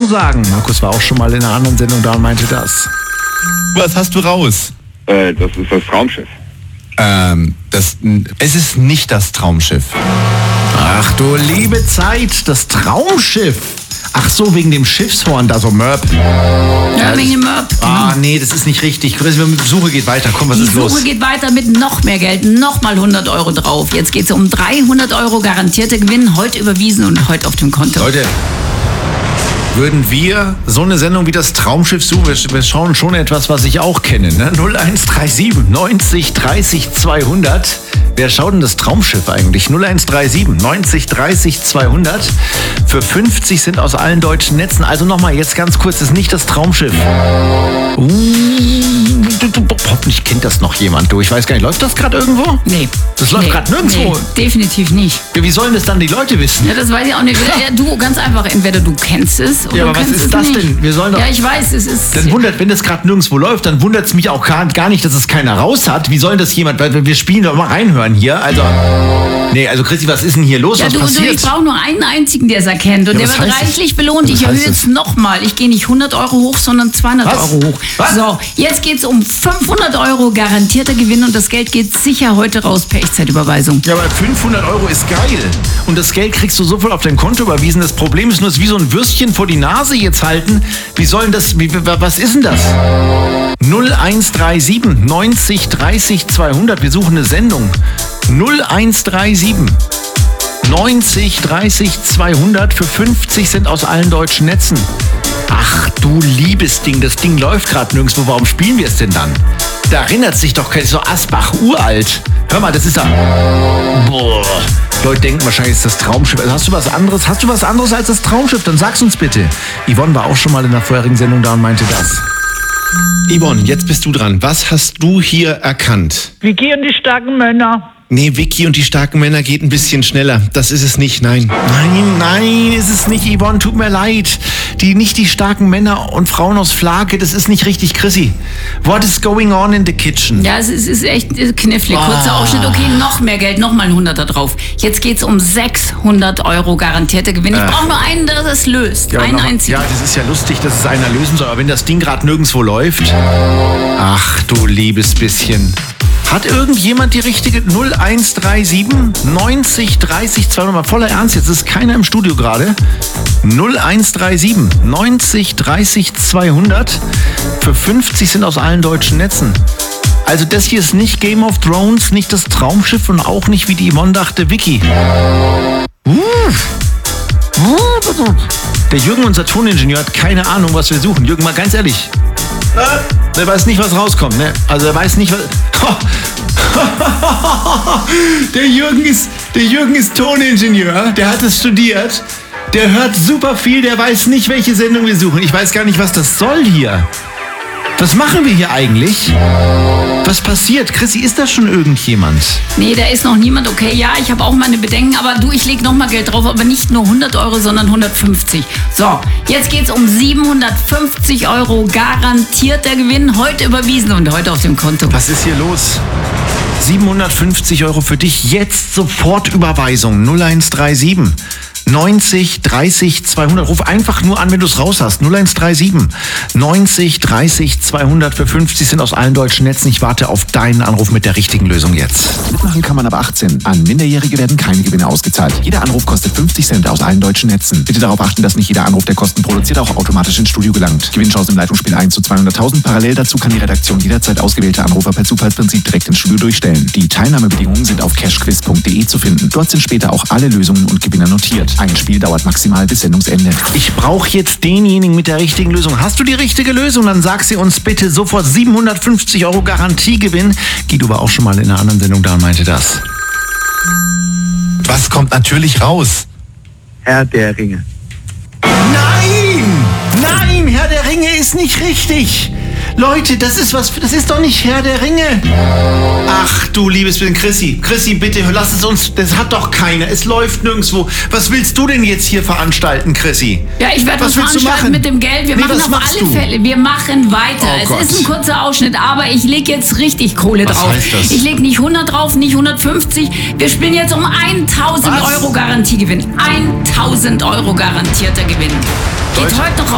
sagen. Markus war auch schon mal in einer anderen Sendung da und meinte das. Was hast du raus? Das ist das Traumschiff. Es ist nicht das Traumschiff. Ach du liebe Zeit, das Traumschiff. Ach so, wegen dem Schiffshorn da so Mörb. Ja, wegen dem Mörb. Ah, nee, das ist nicht richtig. Die Suche geht weiter. Komm, was ist los? Die Suche geht weiter mit noch mehr Geld. Nochmal 100 Euro drauf. Jetzt geht es um 300 Euro garantierte Gewinn. Heute überwiesen und heute auf dem Konto. Leute, würden wir so eine Sendung wie das Traumschiff suchen, wir schauen schon etwas, was ich auch kenne. Ne? 0137 90 30 200. Wer schaut denn das Traumschiff eigentlich? 0137 90 30 200. Für 50 sind aus allen deutschen Netzen. Also nochmal, jetzt ganz kurz, das ist nicht das Traumschiff. Hoffentlich kennt das noch jemand. Du, ich weiß gar nicht, läuft das gerade irgendwo? Nee. Das läuft gerade nirgendwo. Nee, definitiv nicht. Wie sollen das dann die Leute wissen? Ja, das weiß ich auch nicht. Ja, du, ganz einfach, entweder du kennst es oder ja, aber du was kennst ist es das nicht. denn? Wir sollen doch. Ja, ich weiß, es ist. Dann wenn das gerade nirgendwo läuft, dann wundert es mich auch gar nicht, dass es keiner raus hat. Wie soll das jemand, weil wir spielen doch mal reinhören hier. Also, nee, also Christi, was ist denn hier los? Ja, was du, passiert? ich brauche nur einen einzigen, der es erkennt. Und Ja, der was wird heißt das? reichlich belohnt. Was Ich erhöhe heißt das? jetzt nochmal. Ich gehe nicht 100 Euro hoch, sondern 200 Was? Euro hoch. Was? So, jetzt geht es um 500 Euro garantierter Gewinn und das Geld geht sicher heute raus per Echtzeitüberweisung. Ja, aber 500 Euro ist geil. Und das Geld kriegst du sofort auf dein Konto überwiesen. Das Problem ist nur, es ist wie so ein Würstchen vor die Nase jetzt halten. Wie sollen das, was ist denn das? 0137 90 30 200. Wir suchen eine Sendung. 0137 90 30 200. Für 50 sind aus allen deutschen Netzen. Ach du liebes Ding, das Ding läuft gerade nirgendwo. Warum spielen wir es denn dann? Da erinnert sich doch kein so Asbach, uralt. Hör mal, das ist da. Boah. Leute denken wahrscheinlich, es ist das Traumschiff. Also hast du was anderes als das Traumschiff? Dann sag's uns bitte. Yvonne war auch schon mal in der vorherigen Sendung da und meinte das. Yvonne, jetzt bist du dran. Was hast du hier erkannt? Vicky und die starken Männer. Nee, Vicky und die starken Männer geht ein bisschen schneller. Das ist es nicht, nein. Nein, ist es nicht, Yvonne, tut mir leid. Nicht die starken Männer und Frauen aus Flake, das ist nicht richtig, Chrissy. What is going on in the kitchen? Ja, es ist echt knifflig. Kurzer Ausschnitt, okay, noch mehr Geld, nochmal ein 100er drauf. Jetzt geht es um 600 Euro garantierte Gewinn. Ich brauche nur einen, der das löst. Ja, einen einzigen. Ja, das ist ja lustig, dass es einer lösen soll. Aber wenn das Ding gerade nirgendwo läuft. Ach du liebes bisschen. Hat irgendjemand die richtige 0137 90 30 200? Mal voller Ernst, jetzt ist keiner im Studio gerade. 0137 90 30 200. Für 50 sind aus allen deutschen Netzen. Also das hier ist nicht Game of Thrones, nicht das Traumschiff und auch nicht, wie die Yvonne dachte, Vicky. Der Jürgen, unser Toningenieur, hat keine Ahnung, was wir suchen. Jürgen, mal ganz ehrlich. Der weiß nicht, was rauskommt, ne? Also er weiß nicht, was... Der Jürgen ist Toningenieur, der hat es studiert. Der hört super viel, der weiß nicht, welche Sendung wir suchen. Ich weiß gar nicht, was das soll hier. Was machen wir hier eigentlich? Was passiert? Chrissy, ist da schon irgendjemand? Nee, da ist noch niemand. Okay, ja, ich habe auch meine Bedenken, aber du, ich lege nochmal Geld drauf, aber nicht nur 100 Euro, sondern 150. So, jetzt geht's um 750 Euro garantierter Gewinn, heute überwiesen und heute auf dem Konto. Was ist hier los? 750 Euro für dich, jetzt sofort Überweisung 0137 90 30 200. Ruf einfach nur an, wenn du es raus hast. 0137 90 30 200 für 50 sind aus allen deutschen Netzen. Ich warte auf deinen Anruf mit der richtigen Lösung jetzt. Mitmachen kann man ab 18. An Minderjährige werden keine Gewinne ausgezahlt. Jeder Anruf kostet 50 Cent aus allen deutschen Netzen. Bitte darauf achten, dass nicht jeder Anruf, der Kosten produziert, auch automatisch ins Studio gelangt. Gewinnchance im Leitungsspiel 1 zu 200.000. Parallel dazu kann die Redaktion jederzeit ausgewählte Anrufer per Zufallsprinzip direkt ins Studio durchstellen. Die Teilnahmebedingungen sind auf cashquiz.de zu finden. Dort sind später auch alle Lösungen und Gewinner notiert. Ein Spiel dauert maximal bis Sendungsende. Ich brauche jetzt denjenigen mit der richtigen Lösung. Hast du die richtige Lösung? Dann sag sie uns bitte sofort. 750 Euro Garantiegewinn. Guido war auch schon mal in einer anderen Sendung da und meinte das. Was kommt natürlich raus? Herr der Ringe. Nein, Herr der Ringe ist nicht richtig. Leute, das ist doch nicht Herr der Ringe. Ach du liebes bisschen Chrissy, bitte lass es uns, das hat doch keiner, es läuft nirgendwo. Was willst du denn jetzt hier veranstalten, Chrissy? Ja, ich werde was veranstalten mit dem Geld. Wir machen auf alle Fälle, wir machen weiter. Es ist ein kurzer Ausschnitt, aber ich lege jetzt richtig Kohle drauf. Was heißt das? Ich lege nicht 100 drauf, nicht 150. Wir spielen jetzt um 1000 Euro Garantiegewinn. 1000 Euro garantierter Gewinn. Geht heute noch